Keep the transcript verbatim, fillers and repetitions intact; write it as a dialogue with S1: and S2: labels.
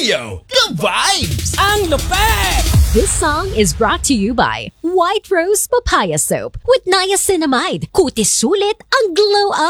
S1: Rio, ka-vibes!
S2: Ang lupet!
S3: This song is brought to you by White Rose Papaya Soap with niacinamide. Kutis sulit ang glow up.